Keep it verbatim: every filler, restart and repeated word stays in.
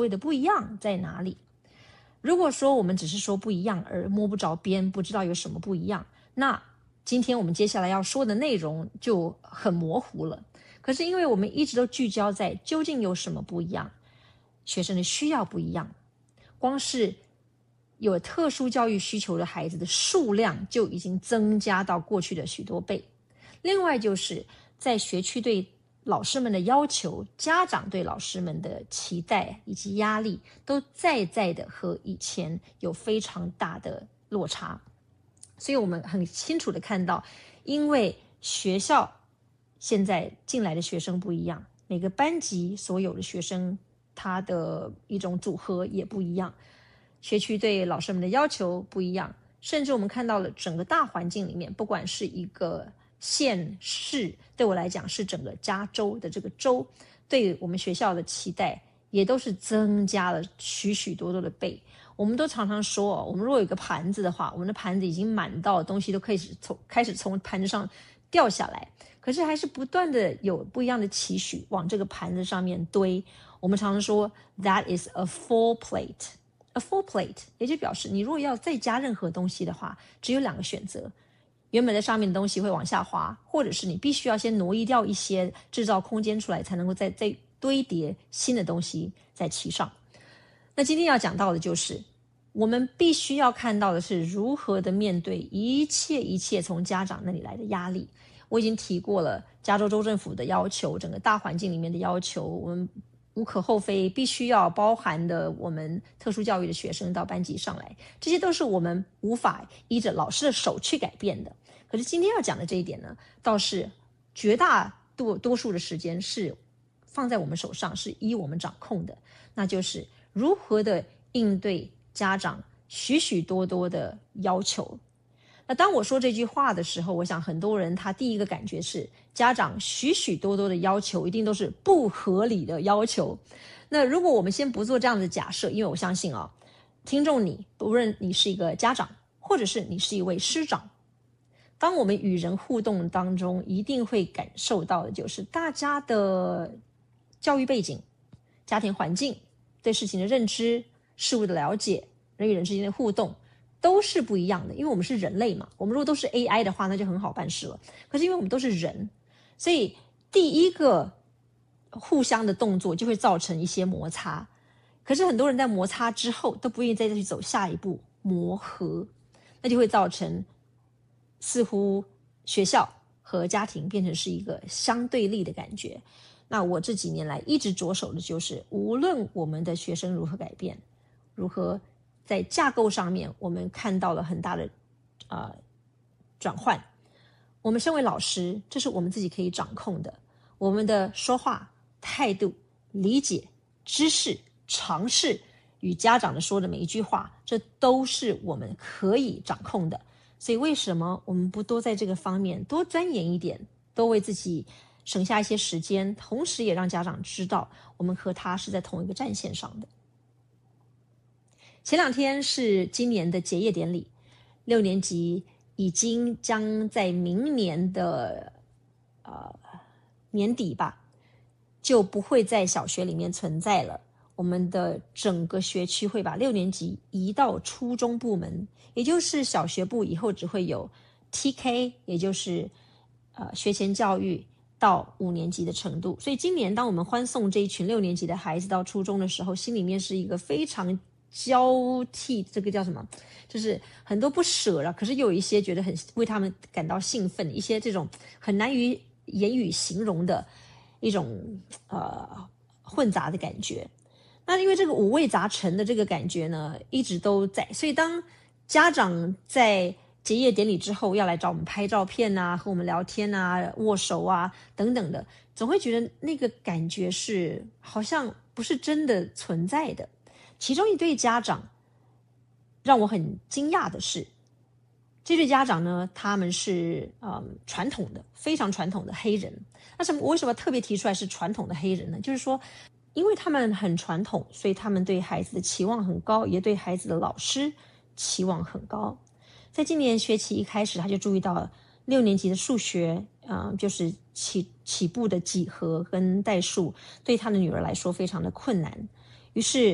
谓的不一样在哪里。如果说我们只是说不一样而摸不着边，不知道有什么不一样，那今天我们接下来要说的内容就很模糊了。可是因为我们一直都聚焦在究竟有什么不一样，学生的需要不一样，光是有特殊教育需求的孩子的数量就已经增加到过去的许多倍。另外就是在学区对老师们的要求，家长对老师们的期待以及压力都在在的和以前有非常大的落差。所以我们很清楚的看到，因为学校现在进来的学生不一样，每个班级所有的学生他的一种组合也不一样，学区对老师们的要求不一样，甚至我们看到了整个大环境里面，不管是一个县市，对我来讲是整个加州的这个州，对我们学校的期待也都是增加了许许多多的倍。我们都常常说，我们如果有一个盘子的话，我们的盘子已经满到东西都可以从开始从盘子上掉下来，可是还是不断的有不一样的期许往这个盘子上面堆。我们常常说 that is a full plate， a full plate 也就表示你如果要再加任何东西的话，只有两个选择，原本在上面的东西会往下滑，或者是你必须要先挪移掉一些，制造空间出来，才能够再再堆叠新的东西在其上。那今天要讲到的就是我们必须要看到的是如何的面对一切一切从家长那里来的压力。我已经提过了加州州政府的要求，整个大环境里面的要求，我们无可厚非必须要包含的我们特殊教育的学生到班级上来，这些都是我们无法依着老师的手去改变的。可是今天要讲的这一点呢，倒是绝大多多数的时间是放在我们手上，是依我们掌控的，那就是如何的应对家长许许多多的要求。那当我说这句话的时候，我想很多人他第一个感觉是家长许许多多的要求一定都是不合理的要求。那如果我们先不做这样的假设，因为我相信啊，听众你不论你是一个家长，或者是你是一位师长，当我们与人互动当中一定会感受到的就是大家的教育背景、家庭环境、对事情的认知、事物的了解、人与人之间的互动都是不一样的。因为我们是人类嘛，我们如果都是 A I 的话那就很好办事了，可是因为我们都是人，所以第一个互相的动作就会造成一些摩擦。可是很多人在摩擦之后都不愿意再去走下一步磨合，那就会造成似乎学校和家庭变成是一个相对立的感觉。那我这几年来一直着手的就是无论我们的学生如何改变，如何在架构上面我们看到了很大的呃转换，我们身为老师这是我们自己可以掌控的，我们的说话态度、理解、知识、尝试与家长的说的每一句话，这都是我们可以掌控的。所以为什么我们不多在这个方面多钻研一点，多为自己省下一些时间，同时也让家长知道我们和他是在同一个战线上的。前两天是今年的结业典礼，六年级已经将在明年的呃年底吧，就不会在小学里面存在了。我们的整个学区会把六年级移到初中部门，也就是小学部以后只会有 T K， 也就是呃学前教育到五年级的程度。所以今年当我们欢送这一群六年级的孩子到初中的时候，心里面是一个非常交替，这个叫什么，就是很多不舍了，可是又有一些觉得很为他们感到兴奋，一些这种很难于言语形容的一种呃混杂的感觉。那因为这个五味杂陈的这个感觉呢一直都在，所以当家长在结业典礼之后要来找我们拍照片啊，和我们聊天啊，握手啊等等的，总会觉得那个感觉是好像不是真的存在的。其中一对家长让我很惊讶的是，这对家长呢他们是嗯传统的非常传统的黑人。那什么我为什么特别提出来是传统的黑人呢？就是说因为他们很传统，所以他们对孩子的期望很高，也对孩子的老师期望很高。在今年学期一开始，他就注意到六年级的数学，呃，就是起起步的几何跟代数，对他的女儿来说非常的困难。于是